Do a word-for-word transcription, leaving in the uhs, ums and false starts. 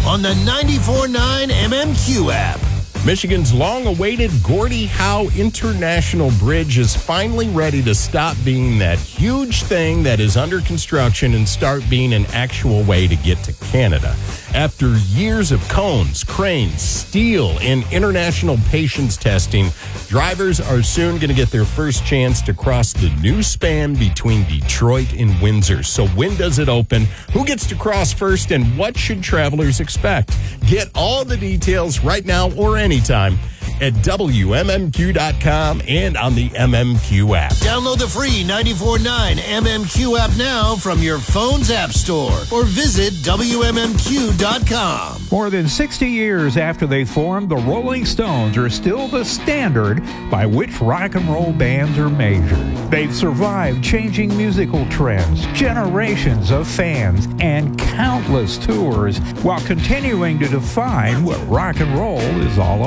on the ninety-four point nine M M Q app. Michigan's long-awaited Gordie Howe International Bridge is finally ready to stop being that huge thing that is under construction and start being an actual way to get to Canada. After years of cones, cranes, steel, and international patience testing, drivers are soon going to get their first chance to cross the new span between Detroit and Windsor. So when does it open? Who gets to cross first? And what should travelers expect? Get all the details right now or anytime at W M M Q dot com and on the M M Q app. Download the free ninety-four point nine M M Q app now from your phone's app store or visit W M M Q dot com. More than sixty years after they formed, the Rolling Stones are still the standard by which rock and roll bands are measured. They've survived changing musical trends, generations of fans, and countless tours while continuing to define what rock and roll is all about.